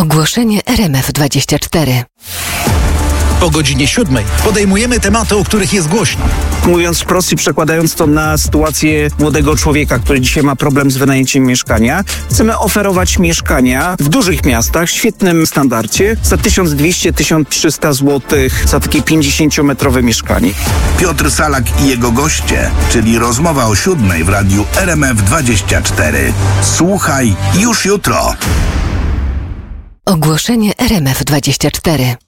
Ogłoszenie RMF24. Po godzinie 7 podejmujemy tematy, o których jest głośno. Mówiąc wprost i przekładając to na sytuację młodego człowieka, który dzisiaj ma problem z wynajęciem mieszkania, chcemy oferować mieszkania w dużych miastach w świetnym standardzie za 1200-1300 zł za takie 50-metrowe mieszkanie. Piotr Salak i jego goście, czyli rozmowa o 7 w radiu RMF24. Słuchaj już jutro. Ogłoszenie RMF24.